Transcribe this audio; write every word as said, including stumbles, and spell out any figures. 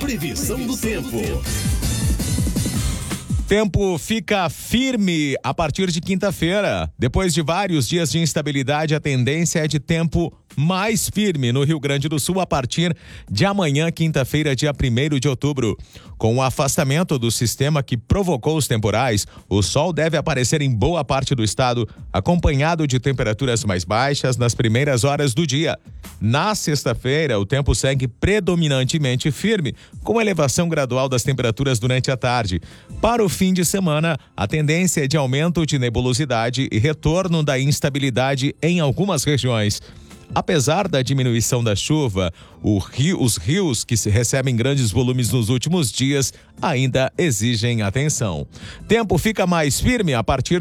Previsão do tempo. Tempo fica firme a partir de quinta-feira. Depois de vários dias de instabilidade, a tendência é de tempo mais firme no Rio Grande do Sul a partir de amanhã, quinta-feira, dia primeiro de outubro. Com o afastamento do sistema que provocou os temporais, o sol deve aparecer em boa parte do estado, acompanhado de temperaturas mais baixas nas primeiras horas do dia. Na sexta-feira, o tempo segue predominantemente firme, com elevação gradual das temperaturas durante a tarde. Para o fim de semana, a tendência é de aumento de nebulosidade e retorno da instabilidade em algumas regiões. Apesar da diminuição da chuva, o rio, os rios que se recebem grandes volumes nos últimos dias ainda exigem atenção. Tempo fica mais firme a partir